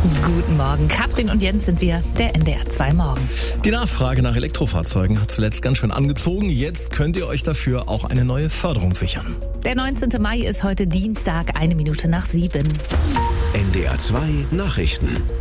Guten Morgen, Katrin und Jens sind wir, der NDR 2 Morgen. Die Nachfrage nach Elektrofahrzeugen hat zuletzt ganz schön angezogen. Jetzt könnt ihr euch dafür auch eine neue Förderung sichern. Der 19. Mai ist heute Dienstag, 7:01. NDR 2 Nachrichten.